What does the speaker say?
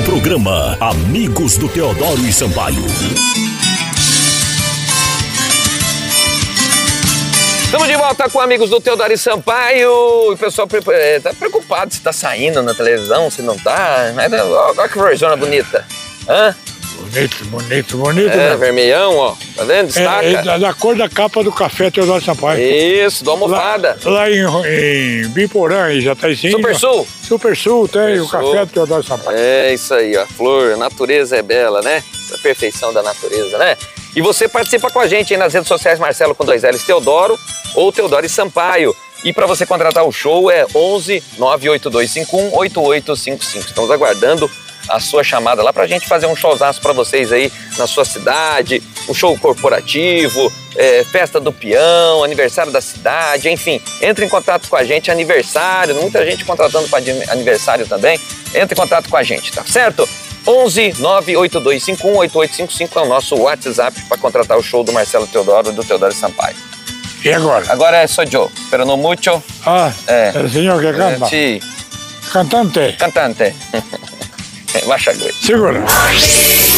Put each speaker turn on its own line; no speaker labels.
Programa Amigos do Teodoro e Sampaio.
Estamos de volta com Amigos do Teodoro e Sampaio. O pessoal tá preocupado se tá saindo na televisão, se não tá. Mas olha que versão bonita. Hã?
Bonito.
É, vermelhão, ó. Tá vendo? Destaca.
É da cor da capa do café Teodoro Sampaio.
Isso, da almofada.
Lá em Biporã, já tá assim.
Super Sul.
Super Sul tem o café Teodoro Sampaio.
É isso aí, ó. Flor, a natureza é bela, né? A perfeição da natureza, né? E você participa com a gente aí nas redes sociais, Marcelo com 2 L's Teodoro ou Teodoro e Sampaio. E para você contratar o show é 11 98251 8855. Estamos aguardando a sua chamada lá pra gente fazer um showzaço pra vocês aí na sua cidade, um show corporativo, festa do peão, aniversário da cidade, enfim. Entre em contato com a gente, aniversário, muita gente contratando para aniversário também. Entre em contato com a gente, tá certo? 11 98251 8855 é o nosso WhatsApp para contratar o show do Marcelo Teodoro e do Teodoro Sampaio.
E agora?
Agora é sou eu, pero no mucho.
El senhor que canta?
Sí.
Cantante.
Cantante. Baixa a
Segura.